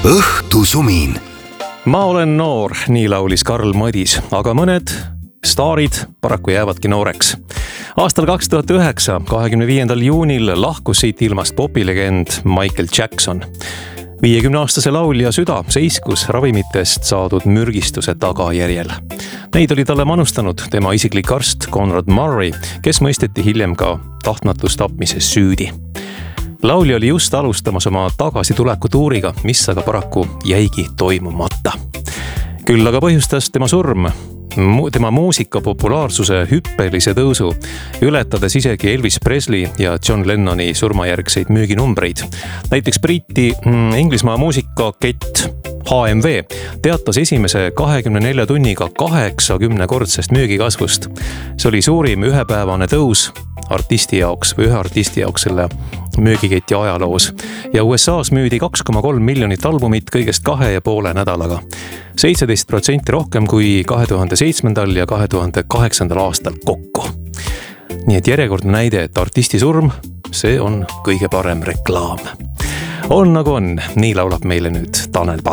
õhtusumin. Ma olen noor, nii laulis Karl Madis, aga mõned staarid paraku jäävadki nooreks. Aastal 2009, 25. juunil lahkus siit ilmast popilegend Michael Jackson. 50-aastase laulja süda seiskus ravimitest saadud mürgistuse tagajärjel. Neid oli talle manustanud tema isiklik arst Conrad Murray, kes mõisteti hiljem ka tahtmatust tapmises süüdi. Laulja oli just alustamas oma tagasituleku tuuriga, mis aga paraku jäigi toimumata. Küll aga põhjustas tema surm tema muusika populaarsuse hüppelise tõusu, ületades isegi Elvis Presley ja John Lennoni surmajärgseid müüginumbreid. Näiteks Briti Inglismaa muusikakett HMV teatas esimese 24 tunniga 80-kordsest müügikasvust. See oli suurim ühepäevane tõus ühe artisti jaoks selle müügiketi ajaloos. Ja USA's müüdi 2,3 miljonit albumit kõigest 2,5 nädalaga. 17% rohkem kui 2007. ja 2008. aastal kokku. Nii et järjekordne näide, et artisti surm, see on kõige parem reklaam. On nagu on, nii laulab meile nüüd Tanel Padar.